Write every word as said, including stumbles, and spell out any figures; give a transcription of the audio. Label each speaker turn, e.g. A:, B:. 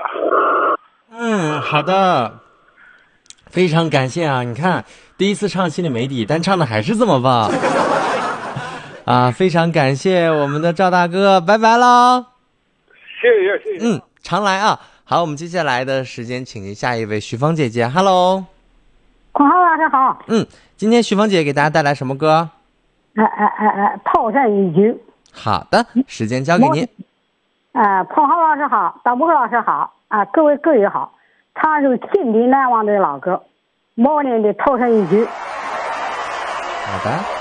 A: 嗯，好的，非常感谢啊！你看，第一次唱心里没底，但唱的还是这么棒啊！非常感谢我们的赵大哥，拜拜喽！
B: 谢谢谢谢。
A: 嗯，常来啊！好，我们接下来的时间，请进下一位徐芳姐姐。Hello，
C: 孔浩老师好。
A: 嗯，今天徐芳姐给大家带来什么歌？
C: 哎哎哎哎，涛山依旧。
A: 好的，时间交给您。
C: 呃，孔浩老师好，大木老师好啊，各位歌友好，唱首情敌难忘的老歌，毛宁的《涛山依旧》。
A: 好的。